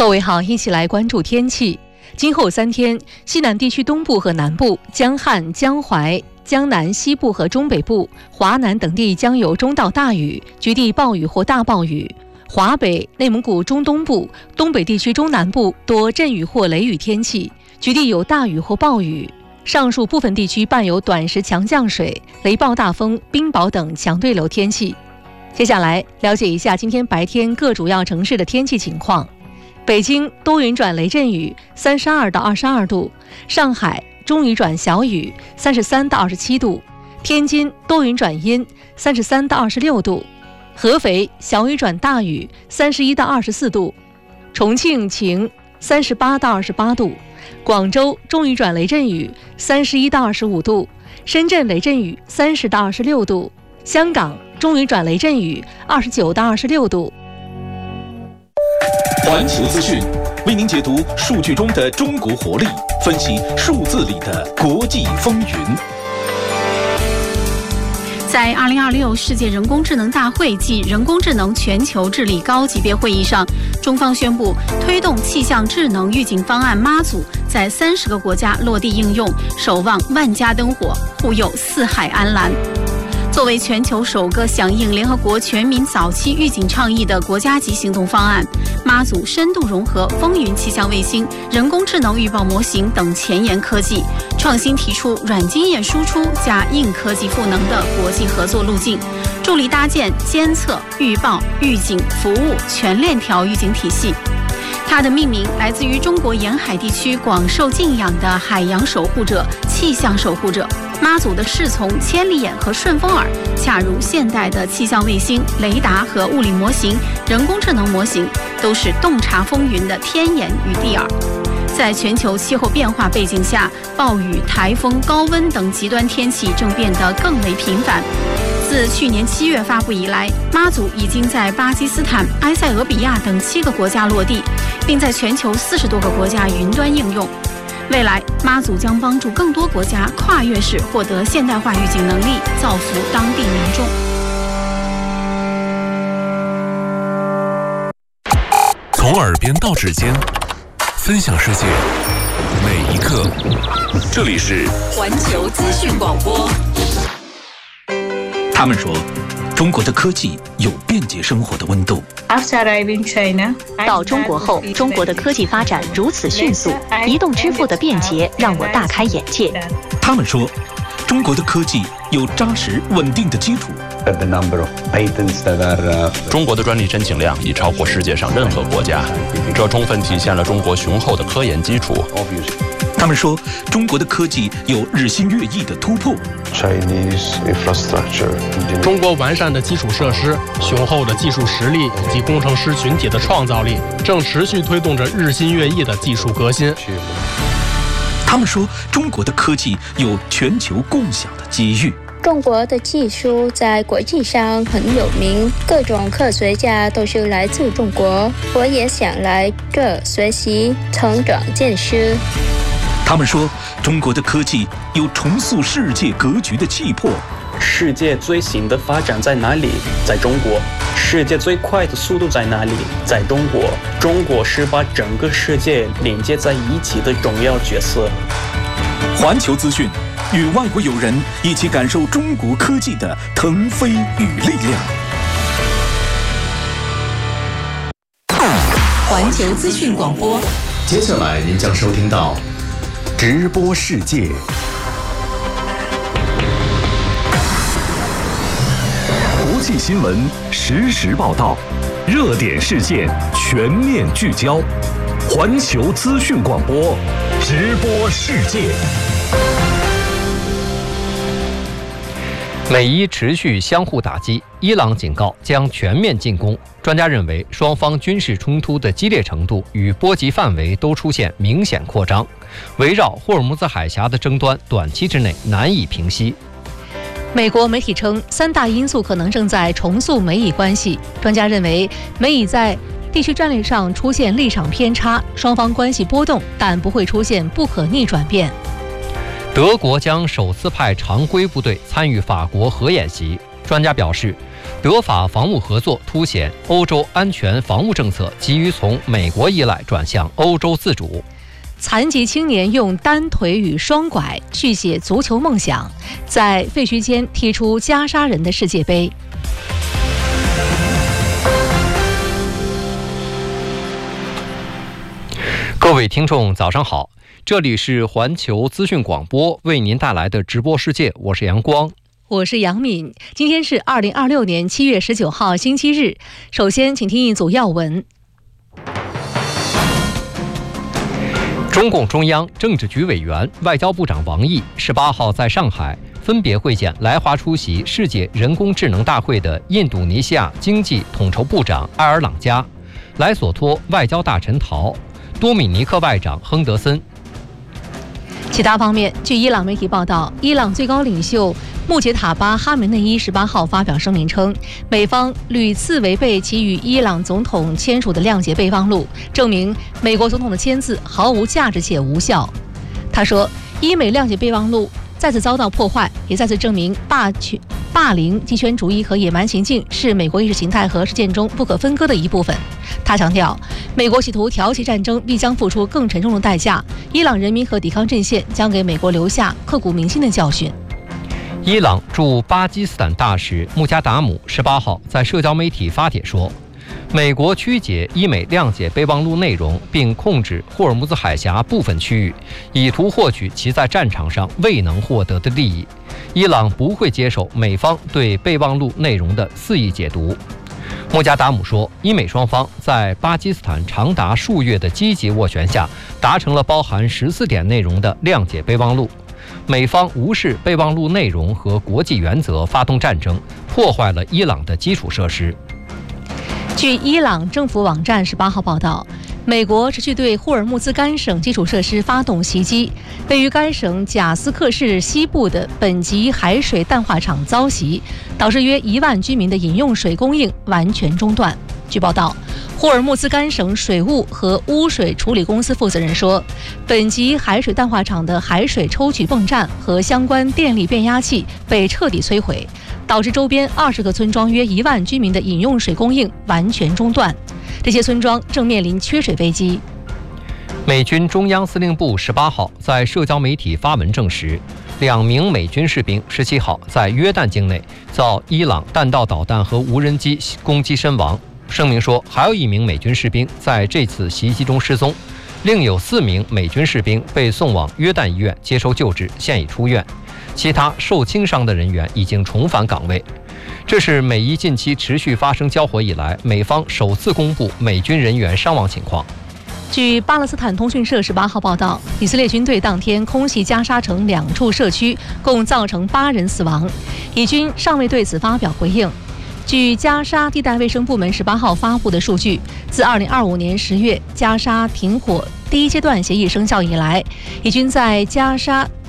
各位好，一起来关注天气。今后3天，西南地区东部和南部、江汉、江淮、江南西部和中北部、华南等地将有中到大雨，局地暴雨或大暴雨。华北、内蒙古中东部、东北地区中南部多阵雨或雷雨天气，局地有大雨或暴雨。上述部分地区伴有短时强降水、雷暴大风、冰雹等强对流天气。接下来了解一下今天白天各主要城市的天气情况。北京多云转雷阵雨，32到22度；上海中雨转小雨，33到27度；天津多云转阴，33到26度；合肥小雨转大雨，31到24度；重庆晴，38到28度；广州中雨转雷阵雨，31到25度；深圳雷阵雨30到26度；香港中雨转雷阵雨29到26度。 环球资讯为您解读数据中的中国活力，分析数字里的国际风云。 在2026世界人工智能大会暨人工智能全球治理高级别会议上，中方宣布推动气象智能预警方案妈祖在30个国家落地应用，守望万家灯火，护佑四海安澜。作为全球首个响应联合国全民早期预警倡议的国家级行动方案，妈祖深度融合风云气象卫星、人工智能预报模型等前沿科技，创新提出软经验输出加硬科技赋能的国际合作路径，助力搭建监测、预报、预警、服务全链条预警体系。它的命名来自于中国沿海地区广受敬仰的海洋守护者、气象守护者。妈祖的侍从千里眼和顺风耳，恰如现代的气象卫星、雷达和物理模型、人工智能模型，都是洞察风云的天眼与地耳。在全球气候变化背景下，暴雨、台风、高温等极端天气正变得更为频繁。自去年7月发布以来，妈祖已经在巴基斯坦、埃塞俄比亚等7个国家落地，并在全球40多个国家云端应用。未来，妈祖将帮助更多国家跨越式获得现代化预警能力，造福当地民众。 从耳边到指尖，分享世界每一刻。这里是环球资讯广播。 他们说，中国的科技有便捷生活的温度。 到中国后，中国的科技发展如此迅速，移动支付的便捷让我大开眼界。 他们说，中国的科技有扎实稳定的基础。 中国的专利申请量已超过世界上任何国家，这充分体现了中国雄厚的科研基础。 他们说，中国的科技有日新月异的突破。 中国完善的基础设施、雄厚的技术实力以及工程师群体的创造力，正持续推动着日新月异的技术革新。 他们说，中国的科技有全球共享的机遇。 中国的技术在国际上很有名，各种科学家都是来自中国，我也想来这学习、成长见识。 他们说，中国的科技有重塑世界格局的气魄。 世界最新的发展在哪里？在中国。世界最快的速度在哪里？在中国。中国是把整个世界连接在一起的重要角色。 环球资讯，与外国友人一起感受中国科技的腾飞与力量。 环球资讯广播， 接下来您将收听到直播世界。国际新闻实时报道，热点事件全面聚焦。环球资讯广播，直播世界。 美伊持续相互打击，伊朗警告将全面进攻。专家认为，双方军事冲突的激烈程度与波及范围都出现明显扩张，围绕霍尔木兹海峡的争端短期之内难以平息。 美国媒体称，3大因素可能正在重塑美以关系。专家认为，美以在地区战略上出现立场偏差，双方关系波动，但不会出现不可逆转变。 德国将首次派常规部队参与法国核演习。 专家表示，德法防务合作凸显欧洲安全防务政策急于从美国依赖转向欧洲自主。 残疾青年用单腿与双拐续写足球梦想，在废墟间踢出加沙人的世界杯。 各位听众早上好，这里是环球资讯广播为您带来的直播世界，我是阳光， 我是杨敏。今天是2026年7月19号星期日。首先请听一组要闻。 中共中央政治局委员、外交部长王毅18号在上海分别会见来华出席世界人工智能大会的印度尼西亚经济统筹部长埃尔朗加、莱索托外交大臣陶、多米尼克外长亨德森。 其他方面，据伊朗媒体报道，伊朗最高领袖穆杰塔巴·哈梅内伊18号发表声明称，美方屡次违背其与伊朗总统签署的谅解备忘录，证明美国总统的签字毫无价值且无效。他说，伊美谅解备忘录再次遭到破坏，也再次证明霸凌、极权主义和野蛮行径是美国意识形态和实践中不可分割的一部分。他强调，美国企图挑起战争必将付出更沉重的代价，伊朗人民和抵抗阵线将给美国留下刻骨铭心的教训。 伊朗驻巴基斯坦大使穆加达姆18号在社交媒体发帖说，美国曲解伊美谅解备忘录内容，并控制霍尔木兹海峡部分区域，以图获取其在战场上未能获得的利益。伊朗不会接受美方对备忘录内容的肆意解读。穆加达姆说，伊美双方在巴基斯坦长达数月的积极斡旋下，达成了包含14点内容的谅解备忘录。美方无视备忘录内容和国际原则发动战争，破坏了伊朗的基础设施。 据伊朗政府网站18号报道，美国持续对霍尔木兹干省基础设施发动袭击，位于该省贾斯克市西部的本级海水淡化厂遭袭，导致约1万居民的饮用水供应完全中断。据报道，霍尔木兹干省水务和污水处理公司负责人说，本级海水淡化厂的海水抽取泵站和相关电力变压器被彻底摧毁，导致周边20个村庄约1万居民的饮用水供应完全中断。这些村庄正面临缺水危机。 美军中央司令部18号在社交媒体发文证实，2名美军士兵17号在约旦境内遭伊朗弹道导弹和无人机攻击身亡。声明说，还有1名美军士兵在这次袭击中失踪，另有4名美军士兵被送往约旦医院接受救治，现已出院。其他受轻伤的人员已经重返岗位。这是美伊近期持续发生交火以来，美方首次公布美军人员伤亡情况。 据巴勒斯坦通讯社18号报道，以色列军队当天空袭加沙城2处社区，共造成8人死亡。以军尚未对此发表回应。据加沙地带卫生部门18号发布的数据，自2025年10月加沙停火第1阶段协议生效以来，以军在加沙